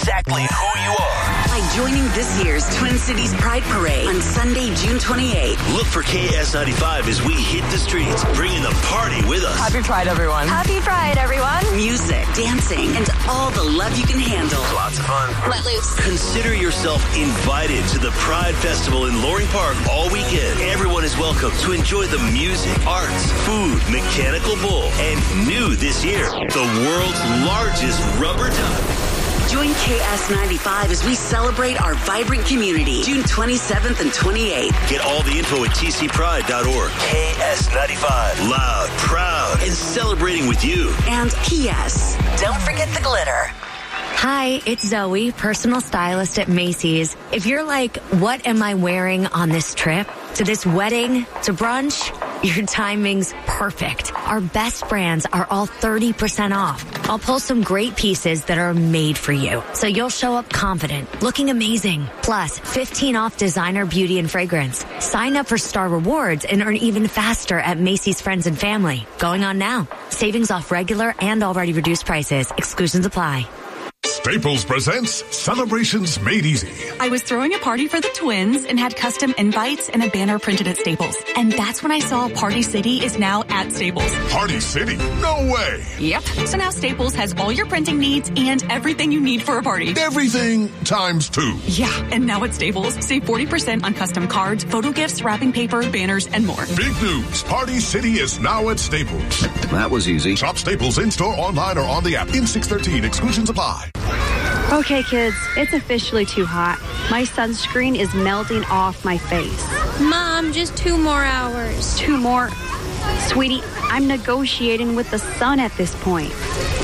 exactly who you are by joining this year's Twin Cities Pride Parade on Sunday, June 28th. Look for KS95 as we hit the streets, bringing the party with us. Happy Pride, everyone. Happy Pride, everyone. Music, dancing, and all the love you can handle. Lots of fun. Let loose. Consider yourself invited to the Pride Festival in Loring Park all weekend. Everyone is welcome to enjoy the music, arts, food, mechanical bull, and new this year, the world's largest rubber duck. Join KS95 as we celebrate our vibrant community, June 27th and 28th. Get all the info at tcpride.org. KS95, loud, proud, and celebrating with you. And P.S. Don't forget the glitter. Hi, it's Zoe, personal stylist at Macy's. If you're like, what am I wearing on this trip? To this wedding? To brunch? Your timing's perfect. Our best brands are all 30% off. I'll pull some great pieces that are made for you, so you'll show up confident, looking amazing. Plus, 15 off designer, beauty, and fragrance. Sign up for Star Rewards and earn even faster at Macy's Friends and Family. Going on now. Savings off regular and already reduced prices. Exclusions apply. Staples presents Celebrations Made Easy. I was throwing a party for the twins and had custom invites and a banner printed at Staples. And that's when I saw Party City is now at Staples. Party City? No way. Yep. So now Staples has all your printing needs and everything you need for a party. Everything times 2. Yeah. And now at Staples, save 40% on custom cards, photo gifts, wrapping paper, banners, and more. Big news. Party City is now at Staples. That was easy. Shop Staples in-store, online, or on the app. In 613. Exclusions apply. Okay, kids, it's officially too hot. My sunscreen is melting off my face. Mom, just 2 more hours. 2 more? Sweetie, I'm negotiating with the sun at this point.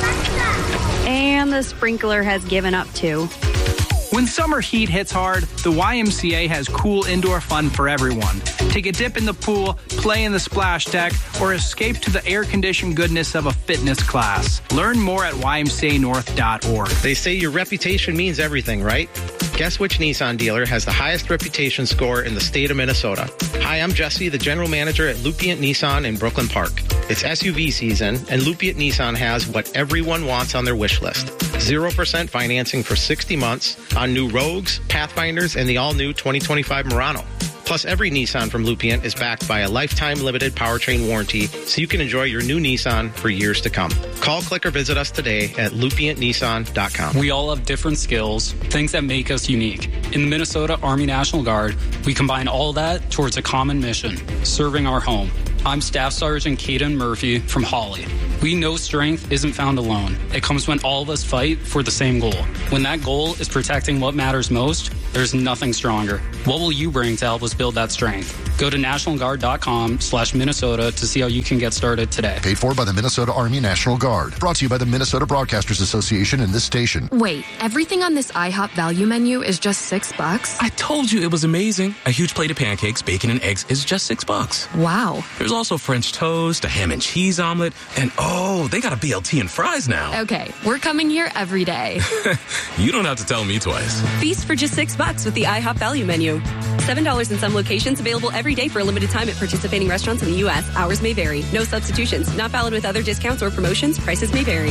And the sprinkler has given up too. When summer heat hits hard, the YMCA has cool indoor fun for everyone. Take a dip in the pool, play in the splash deck, or escape to the air-conditioned goodness of a fitness class. Learn more at ymcanorth.org. They say your reputation means everything, right? Guess which Nissan dealer has the highest reputation score in the state of Minnesota? Hi, I'm Jesse, the general manager at Lupient Nissan in Brooklyn Park. It's SUV season, and Lupient Nissan has what everyone wants on their wish list. 0% financing for 60 months on new Rogues, Pathfinders, and the all-new 2025 Murano. Plus, every Nissan from Lupient is backed by a lifetime limited powertrain warranty, so you can enjoy your new Nissan for years to come. Call, click, or visit us today at lupientnissan.com. We all have different skills, things that make us unique. In the Minnesota Army National Guard, we combine all that towards a common mission, serving our home. I'm Staff Sergeant Caden Murphy from Hawley. We know strength isn't found alone. It comes when all of us fight for the same goal. When that goal is protecting what matters most, there's nothing stronger. What will you bring to help us build that strength? Go to nationalguard.com/Minnesota to see how you can get started today. Paid for by the Minnesota Army National Guard. Brought to you by the Minnesota Broadcasters Association and this station. Wait, everything on this IHOP value menu is just $6? I told you it was amazing. A huge plate of pancakes, bacon, and eggs is just $6. Wow. There's also French toast, a ham and cheese omelet, and oh, they got a BLT and fries now. Okay, we're coming here every day. You don't have to tell me twice. Feast for just $6 with the IHOP value menu. $7 in some locations, available every day for a limited time at participating restaurants in the U.S. Hours may vary. No substitutions. Not valid with other discounts or promotions. Prices may vary.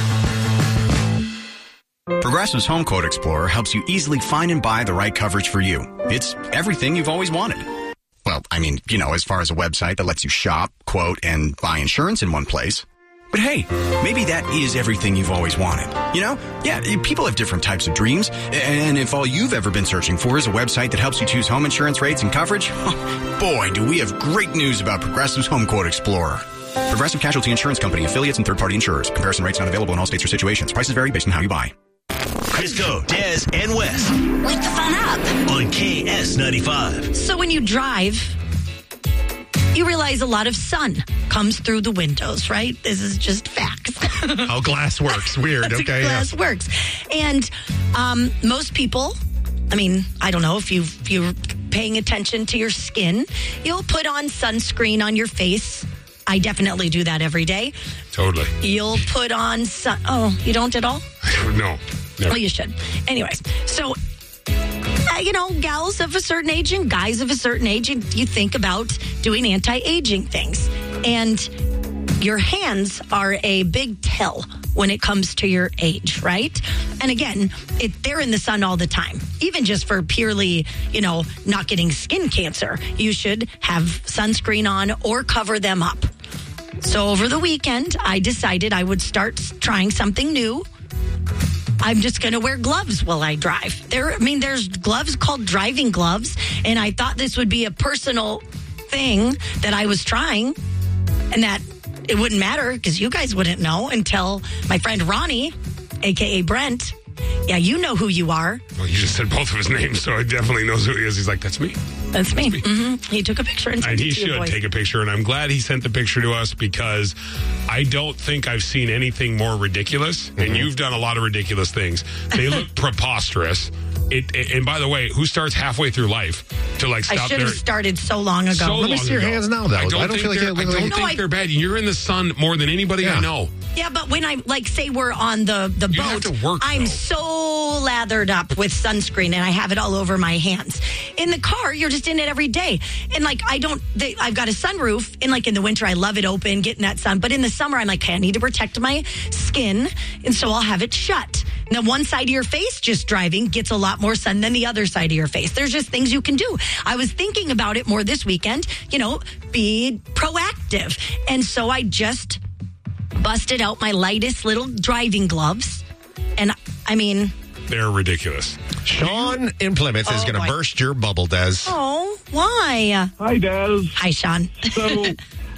Progressive's Home Quote Explorer helps you easily find and buy the right coverage for you. It's everything you've always wanted. Well, I mean, as far as a website that lets you shop, quote, and buy insurance in one place. But hey, maybe that is everything you've always wanted. Yeah, people have different types of dreams. And if all you've ever been searching for is a website that helps you choose home insurance rates and coverage, boy, do we have great news about Progressive's Home Quote Explorer. Progressive Casualty Insurance Company, affiliates, and third-party insurers. Comparison rates not available in all states or situations. Prices vary based on how you buy. Crisco, Des, and Wes. Wake the fun up on KS95. So when you drive, you realize a lot of sun comes through the windows, right? This is just facts. How glass works. Weird. That's okay. How glass works. And most people, I don't know if you're paying attention to your skin, you'll put on sunscreen on your face. I definitely do that every day. Totally. You'll put on Oh, you don't at all? No. Well, you should. Anyways, so gals of a certain age and guys of a certain age, you think about doing anti-aging things. And your hands are a big tell when it comes to your age, right? And again, they're in the sun all the time. Even just for purely, not getting skin cancer, you should have sunscreen on or cover them up. So over the weekend, I decided I would start trying something new. I'm just going to wear gloves while I drive. There's gloves called driving gloves, and I thought this would be a personal thing that I was trying, and that it wouldn't matter because you guys wouldn't know until my friend Ronnie, a.k.a. Brent. Yeah, you know who you are. Well, you just said both of his names, so I definitely knows who he is. He's like, that's me. That's me. Mm-hmm. He took a picture and sent it to you. And he should take a picture, and I'm glad he sent the picture to us because I don't think I've seen anything more ridiculous, and you've done a lot of ridiculous things. They look preposterous. And by the way, who starts halfway through life to stop there? I should have started so long ago. Let me see your hands now, though. I don't think they're bad. You're in the sun more than anybody I know. Yeah, but when I say we're on the boat, have to work, I'm so lathered up with sunscreen and I have it all over my hands. In the car, you're just in it every day. And I've got a sunroof, and in the winter I love it open, getting that sun. But in the summer I'm like, okay, I need to protect my skin, and so I'll have it shut. Now, one side of your face just driving gets a lot more sun than the other side of your face. There's just things you can do. I was thinking about it more this weekend, be proactive. And so I just busted out my lightest little driving gloves. And they're ridiculous. Sean in Plymouth is going to burst your bubble, Des. Oh, why? Hi, Des. Hi, Sean. So,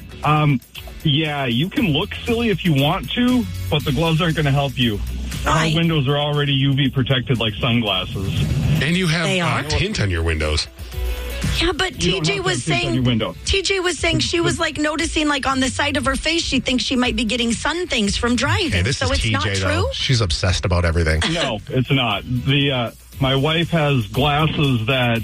yeah, you can look silly if you want to, but the gloves aren't going to help you. Our windows are already UV protected like sunglasses. And you have tint on your windows. Yeah, but TJ was saying she was noticing on the side of her face, she thinks she might be getting sun things from driving. Hey, this so is it's TJ, not true. Though. She's obsessed about everything. No, it's not. My wife has glasses that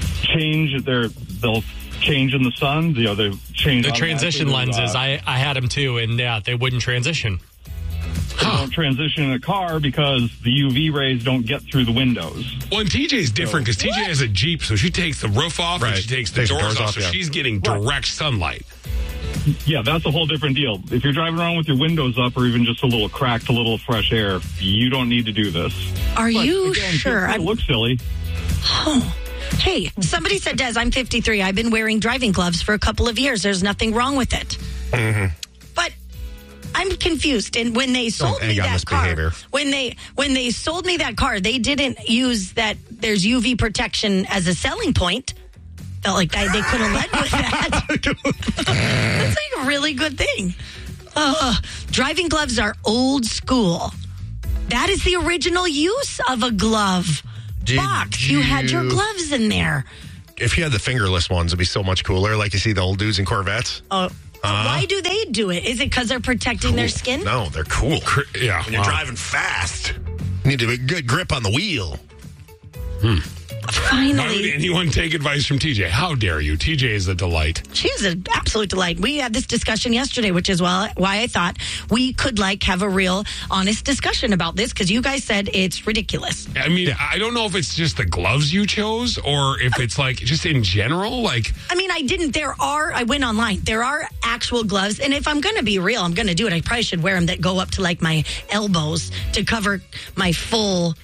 they'll change in the sun. They change the transition lenses. I had them too, and they wouldn't transition. They don't transition in a car because the UV rays don't get through the windows. Well, and TJ's different because TJ has a Jeep, so she takes the roof off and she takes the doors off, so she's getting direct sunlight. Yeah, that's a whole different deal. If you're driving around with your windows up or even just a little cracked, a little fresh air, you don't need to do this. Are you sure? It looks silly. Oh. Hey, somebody said, Des, I'm 53. I've been wearing driving gloves for a couple of years. There's nothing wrong with it. Mm-hmm. But I'm confused. And when they sold me that car, when they sold me that car, they didn't use that there's UV protection as a selling point. Felt like they could have led with that. That's a really good thing. Driving gloves are old school. That is the original use of a glove box. You had your gloves in there. If you had the fingerless ones, it'd be so much cooler. Like you see the old dudes in Corvettes. Why do they do it? Is it because they're protecting their skin? No, they're cool. Yeah. When you're driving fast, you need to have a good grip on the wheel. Finally. Why would anyone take advice from TJ? How dare you? TJ is a delight. She is an absolute delight. We had this discussion yesterday, which is why I thought we could have a real honest discussion about this, because you guys said it's ridiculous. I mean, I don't know if it's just the gloves you chose or if it's just in general. I didn't. I went online. There are actual gloves. And if I'm going to be real, I'm going to do it. I probably should wear them that go up to my elbows to cover my full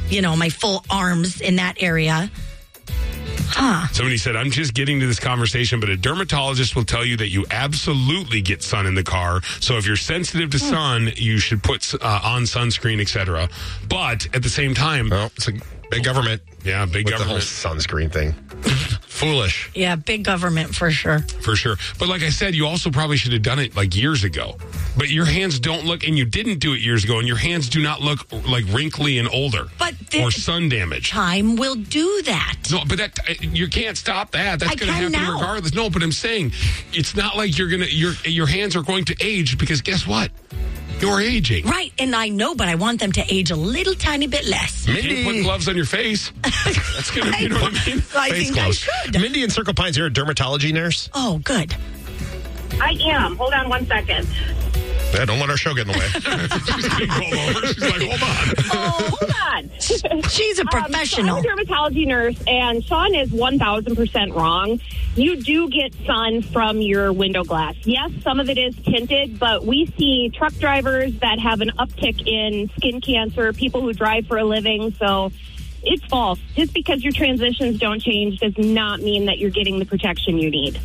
arms in that area. Somebody said, I'm just getting to this conversation, but a dermatologist will tell you that you absolutely get sun in the car. So if you're sensitive to sun, you should put on sunscreen, etc. But at the same time... Well, it's a big government. Yeah, big government. The whole sunscreen thing. Foolish. Yeah, big government for sure. For sure. But like I said, you also probably should have done it years ago. But your hands don't look, and you didn't do it years ago, and your hands do not look wrinkly and older. Or sun damage. Time will do that. No, but you can't stop that. That's going to happen now. Regardless. No, but I'm saying it's not like your hands are going to age, because guess what? You're aging. Right, and I know, but I want them to age a little tiny bit less. You can't put gloves on your face. That's going to, you know what I mean? I think I should. Mindy in Circle Pines, you're a dermatology nurse? Oh, good. I am. Hold on one second. Yeah, don't let our show get in the way. She's getting pulled over. She's like, hold on. Hold on. She's a professional. So I'm a dermatology nurse, and Sean is 1,000% wrong. You do get sun from your window glass. Yes, some of it is tinted, but we see truck drivers that have an uptick in skin cancer, people who drive for a living, so it's false. Just because your transitions don't change does not mean that you're getting the protection you need.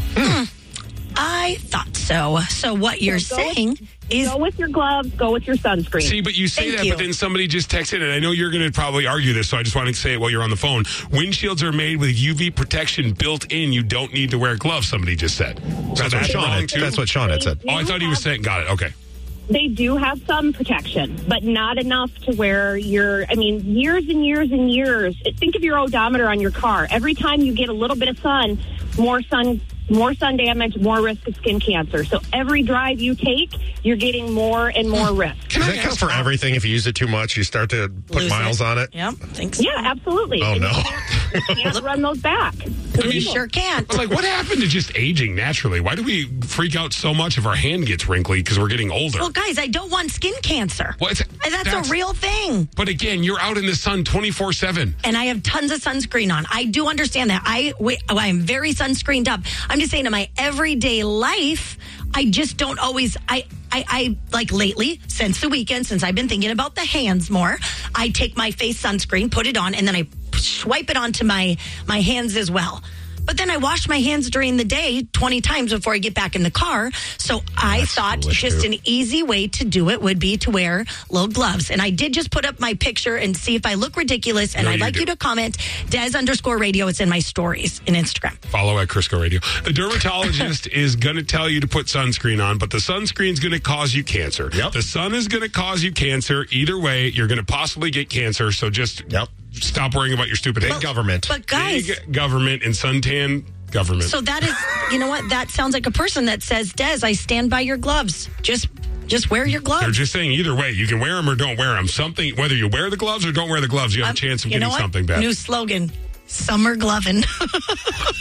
I thought so. So what you're saying is... Go with your gloves, go with your sunscreen. See, but you say but then somebody just texted, and I know you're going to probably argue this, so I just want to say it while you're on the phone. Windshields are made with UV protection built in. You don't need to wear gloves, somebody just said. So that's wrong, too? That's what Sean had said. Oh, I thought he was saying... Got it, okay. They do have some protection, but not enough to where years and years and years. Think of your odometer on your car. Every time you get a little bit of sun, more sun damage, more risk of skin cancer. So every drive you take, you're getting more and more risk. Does that count for everything? If you use it too much, you start to put miles on it? Yep, thanks. So. Yeah, absolutely. Oh, no. You can't run those back. You sure can't. I was like, what happened to just aging naturally? Why do we freak out so much if our hand gets wrinkly because we're getting older? Well, guys, I don't want skin cancer. Well, that's a real thing. But again, you're out in the sun 24/7. And I have tons of sunscreen on. I do understand that. I'm very sunscreened up. I'm just saying in my everyday life, I just don't always... I like lately, since the weekend, since I've been thinking about the hands more, I take my face sunscreen, put it on, and then I swipe it onto my hands as well. But then I wash my hands during the day 20 times before I get back in the car. So I thought just an easy way to do it would be to wear little gloves. And I did just put up my picture and see if I look ridiculous. And I'd like you to comment, Des_radio. It's in my stories in Instagram. Follow at Crisco Radio. The dermatologist is going to tell you to put sunscreen on, but the sunscreen is going to cause you cancer. Yep. The sun is going to cause you cancer. Either way, you're going to possibly get cancer. So just... Stop worrying about your stupid government. But guys, big government and suntan government. So that is, you know what? That sounds like a person that says, Des, I stand by your gloves. Just wear your gloves. They're just saying either way, you can wear them or don't wear them. Something, whether you wear the gloves or don't wear the gloves, you have a chance of getting something bad. New slogan: summer glovin'.